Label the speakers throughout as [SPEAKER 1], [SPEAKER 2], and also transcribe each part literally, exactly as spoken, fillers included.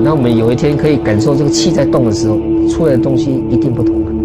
[SPEAKER 1] 那我们有一天可以感受这个气在动的时候，出来的东西一定不同了。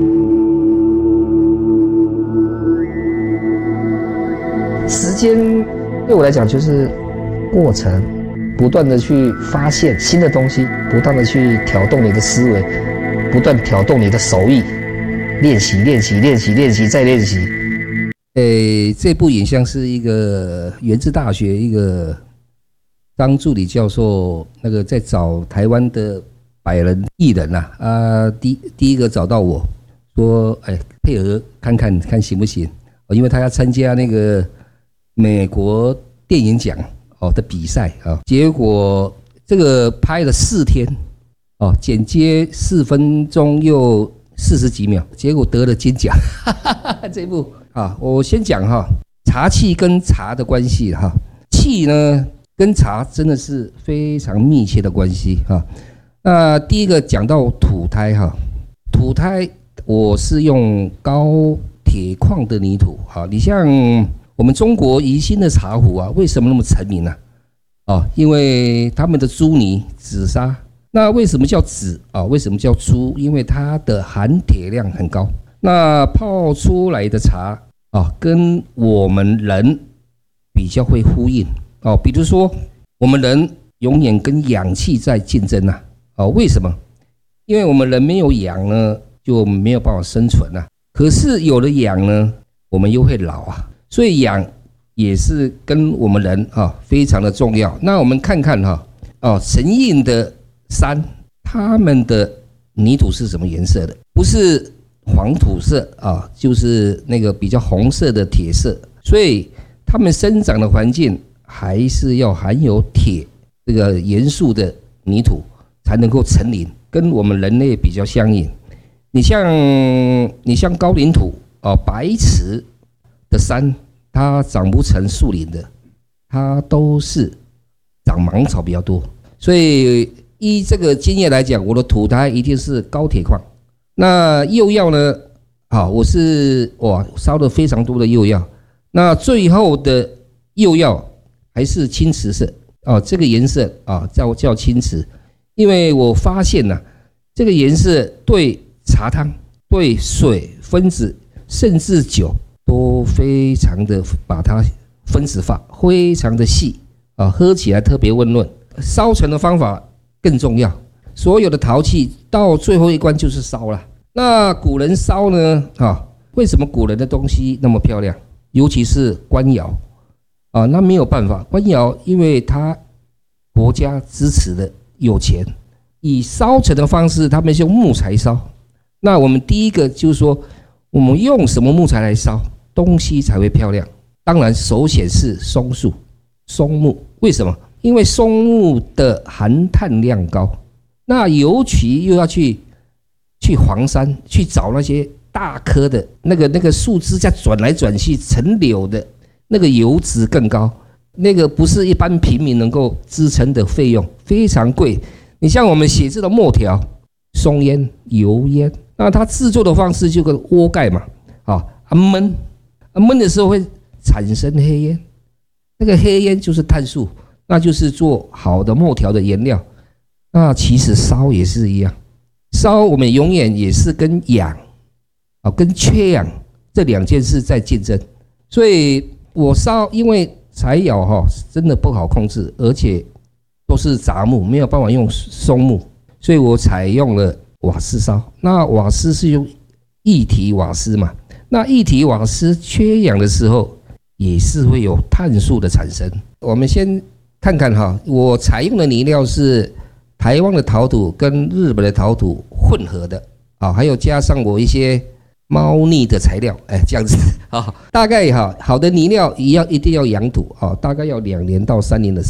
[SPEAKER 1] 时间对我来讲就是过程，不断的去发现新的东西，不断的去挑动你的思维，不断挑动你的手艺，练习练习练习练习再练习。
[SPEAKER 2] 诶，这部影像是一个源自大学一个当助理教授，那个在找台湾的百人艺人呐、啊，啊，第第一个找到我说，哎，配合看看看行不行？哦，因为他要参加那个美国电影奖哦的比赛啊，结果这个拍了四天哦，剪接四分钟又四十几秒，结果得了金奖，哈哈哈，这部。啊，我先讲哈，茶气跟茶的关系哈，气呢跟茶真的是非常密切的关系哈。那第一个讲到土胎哈，土胎我是用高铁矿的泥土哈。你像我们中国宜兴的茶壶啊，为什么那么成名呢？啊，因为他们的朱泥紫砂。那为什么叫紫啊？为什么叫朱？因为它的含铁量很高。那泡出来的茶啊，跟我们人比较会呼应哦。比如说，我们人永远跟氧气在竞争呐、啊。哦，为什么？因为我们人没有氧呢，就没有办法生存啊。可是有了氧呢，我们又会老啊。所以氧也是跟我们人啊非常的重要。那我们看看哈，哦，陈印的山，他们的泥土是什么颜色的？不是黄土色啊，就是那个比较红色的铁色，所以它们生长的环境还是要含有铁这个元素的泥土才能够成林，跟我们人类比较相应。你像你像高岭土啊，白池的山，它长不成树林的，它都是长芒草比较多。所以依这个经验来讲，我的土胎一定是高铁矿。那釉药呢？啊，我是哇烧了非常多的釉药，那最后的釉药还是青瓷色啊，这个颜色啊叫叫青瓷，因为我发现呢、啊，这个颜色对茶汤、对水分子甚至酒都非常的把它分子化，非常的细啊，喝起来特别温润。烧成的方法更重要。所有的陶器到最后一关就是烧了。那古人烧呢？啊，为什么古人的东西那么漂亮？尤其是官窑啊，那没有办法，官窑因为它国家支持的有钱，以烧成的方式，他们是用木材烧。那我们第一个就是说，我们用什么木材来烧，东西才会漂亮？当然，首选是松树、松木。为什么？因为松木的含碳量高。那尤其又要去去黄山去找那些大棵的那个那个树枝在转来转去成柳的那个油脂更高，那个不是一般平民能够支撑的费用，非常贵。你像我们写字的墨条、松烟、油烟，那它制作的方式就跟锅盖嘛，啊焖啊焖的时候会产生黑烟，那个黑烟就是碳素，那就是做好的墨条的原料。那其实烧也是一样，烧我们永远也是跟氧啊、跟缺氧这两件事在竞争。所以我烧，因为柴窑哈真的不好控制，而且都是杂木，没有办法用松木，所以我采用了瓦斯烧。那瓦斯是用液体瓦斯嘛？那液体瓦斯缺氧的时候，也是会有碳素的产生。我们先看看哈，我采用的泥料是台湾的陶土跟日本的陶土混合的啊，还有加上我一些猫腻的材料，哎，这样子啊，大概哈好的泥料一样一定要养土啊，大概要两年到三年的时间。